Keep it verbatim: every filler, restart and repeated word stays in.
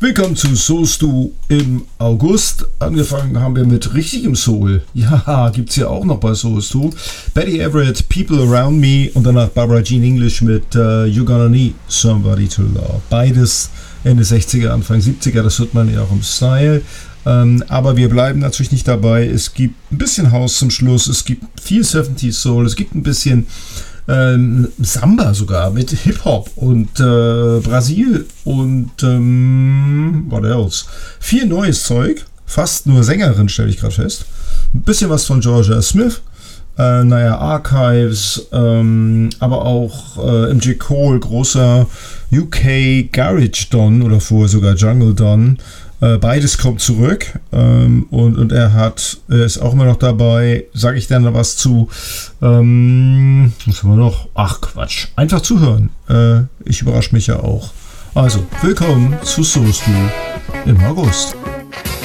Willkommen zu Soul Stew im August. Angefangen haben wir mit richtigem Soul. Ja, gibt's ja auch noch bei Soul Stew. Betty Everett, People Around Me und danach Barbara Jean English mit uh, You're Gonna Need Somebody to Love. Beides Ende sechziger, Anfang siebziger, das hört man ja auch im Style. Ähm, aber wir bleiben natürlich nicht dabei. Es gibt ein bisschen House zum Schluss, es gibt viel siebziger Soul, es gibt ein bisschen ähm, Samba sogar mit Hip-Hop und äh, Brasil und ähm, what else? Viel neues Zeug, fast nur Sängerin, stelle ich gerade fest. Ein bisschen was von Georgia Smith, äh, naja, Archives, ähm, aber auch äh, M J Cole, großer U K Garage Don oder vorher sogar Jungle Don. Beides kommt zurück ähm, und, und er hat, er ist auch immer noch dabei, sage ich dann noch was zu. Ähm, was haben wir noch? Ach Quatsch, einfach zuhören. Äh, ich überrasche mich ja auch. Also, willkommen zu Soul Stew im August.